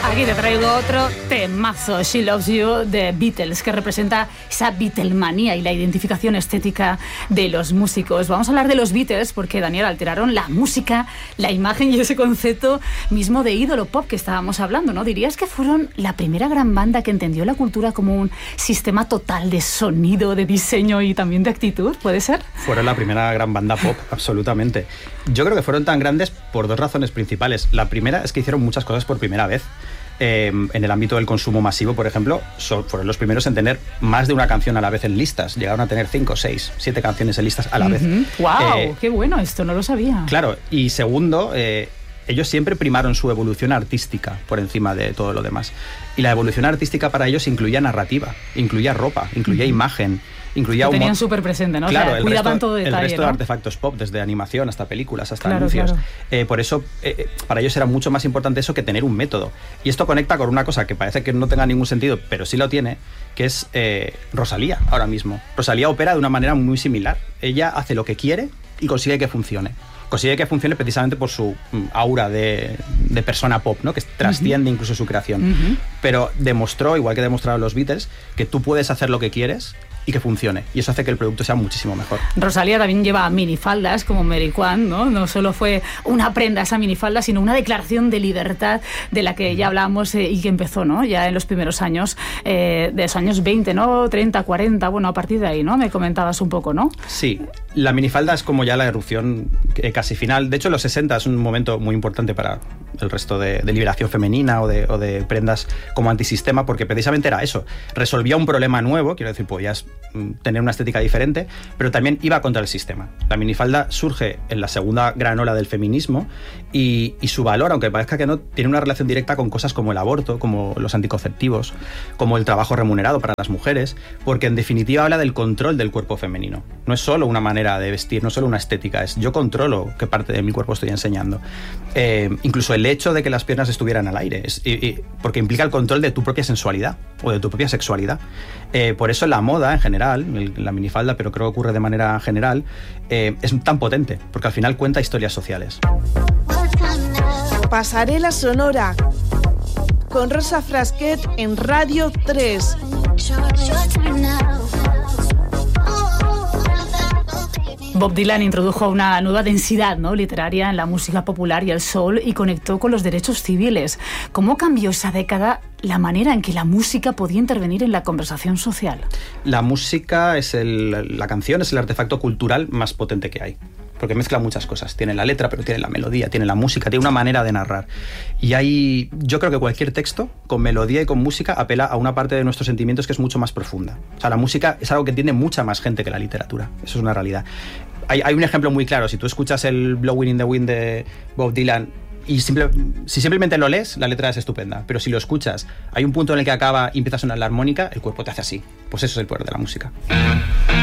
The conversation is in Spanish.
Aquí te traigo otro temazo, She Loves You, de Beatles, que representa esa Beatlemanía y la identificación estética de los músicos. Vamos a hablar de los Beatles porque, Daniel, alteraron la música, la imagen y ese concepto mismo de ídolo pop que estábamos hablando, ¿no? ¿Dirías que fueron la primera gran banda que entendió la cultura como un sistema total de sonido, de diseño y también de actitud? ¿Puede ser? Fueron la primera gran banda pop, absolutamente. Yo creo que fueron tan grandes por dos razones principales. La primera es que hicieron muchas cosas por primera vez. En el ámbito del consumo masivo, por ejemplo, fueron los primeros en tener más de una canción a la vez en listas. Llegaron a tener 5, 6, 7 canciones en listas a la vez. ¡Wow! ¡Qué bueno! Esto no lo sabía. Claro, y segundo, ellos siempre primaron su evolución artística por encima de todo lo demás. Y la evolución artística para ellos incluía narrativa, incluía ropa, incluía imagen, incluía humor. Lo tenían súper presente, ¿no? Claro, o sea, cuidaban todo detalle, el resto ¿no? de artefactos pop, desde animación hasta películas, hasta anuncios. Claro. Por eso, para ellos era mucho más importante eso que tener un método. Y esto conecta con una cosa que parece que no tenga ningún sentido, pero sí lo tiene, que es Rosalía ahora mismo. Rosalía opera de una manera muy similar. Ella hace lo que quiere y consigue que funcione. Consigue que funcione precisamente por su aura de persona pop, ¿no? Que trasciende incluso su creación. Pero demostró, igual que demostraron los Beatles, que tú puedes hacer lo que quieres y que funcione. Y eso hace que el producto sea muchísimo mejor. Rosalía también lleva minifaldas como Mary Quant, ¿no? No solo fue una prenda esa minifalda, sino una declaración de libertad de la que ya hablábamos y que empezó, ¿no? Ya en los primeros años, de los años 20, ¿no? 30, 40, bueno, a partir de ahí, ¿no? Me comentabas un poco, ¿no? Sí, la minifalda es como ya la erupción casi final. De hecho, los 60 es un momento muy importante para el resto de liberación femenina o de prendas como antisistema, porque precisamente era eso. Resolvía un problema nuevo, quiero decir, podías tener una estética diferente, pero también iba contra el sistema. La minifalda surge en la segunda gran ola del feminismo y su valor, aunque parezca que no, tiene una relación directa con cosas como el aborto, como los anticonceptivos, como el trabajo remunerado para las mujeres, porque en definitiva habla del control del cuerpo femenino. No es solo una manera de vestir, no es solo una estética, es yo controlo qué parte de mi cuerpo estoy enseñando. Incluso el hecho de que las piernas estuvieran al aire, porque implica el control de tu propia sensualidad o de tu propia sexualidad. Por eso la moda en general, la minifalda, pero creo que ocurre de manera general, es tan potente, porque al final cuenta historias sociales. Pasarela Sonora con Rosa Frasquet en Radio 3. Bob Dylan introdujo una nueva densidad, ¿no?, literaria en la música popular y el soul y conectó con los derechos civiles. ¿Cómo cambió esa década la manera en que la música podía intervenir en la conversación social? La música la canción es el artefacto cultural más potente que hay, porque mezcla muchas cosas. Tiene la letra, pero tiene la melodía, tiene la música, tiene una manera de narrar. Y yo creo que cualquier texto, con melodía y con música, apela a una parte de nuestros sentimientos que es mucho más profunda. O sea, la música es algo que entiende mucha más gente que la literatura. Eso es una realidad. Hay un ejemplo muy claro. Si tú escuchas el Blowing in the Wind de Bob Dylan y si simplemente lo lees, la letra es estupenda. Pero si lo escuchas, hay un punto en el que acaba y empieza a sonar la armónica, el cuerpo te hace así. Pues eso es el poder de la música.